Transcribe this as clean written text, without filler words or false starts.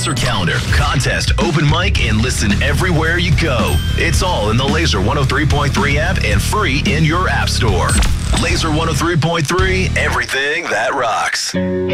concert calendar, contest, open mic, and listen everywhere you go. It's all in the Laser 103.3 app and free in your app store. Laser 103.3, everything that rocks.